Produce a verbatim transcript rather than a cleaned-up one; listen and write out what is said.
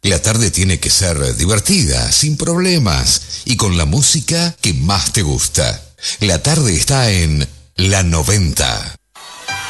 La tarde tiene que ser divertida, sin problemas y con la música que más te gusta. La tarde está en La noventa.